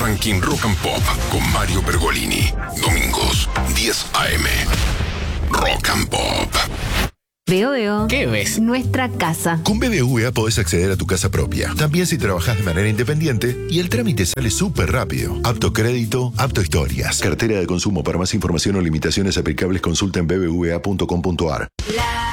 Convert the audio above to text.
Ranking Rock and Pop con Mario Pergolini. Domingos, 10 a.m. Rock and Pop. Veo. ¿Qué ves? Nuestra casa. Con BBVA podés acceder a tu casa propia. También si trabajás de manera independiente y el trámite sale súper rápido. Apto crédito, apto historias. Cartera de consumo. Para más información o limitaciones aplicables consulta en bbva.com.ar.